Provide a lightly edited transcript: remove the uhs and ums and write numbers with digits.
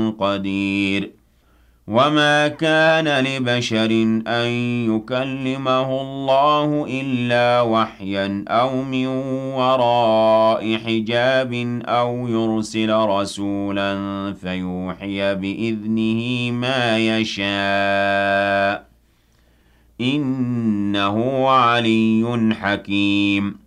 قدير وما كان لبشر أن يكلمه الله إلا وحيا أو من وراء حجاب أو يرسل رسولا فيوحي بإذنه ما يشاء إنه علي حكيم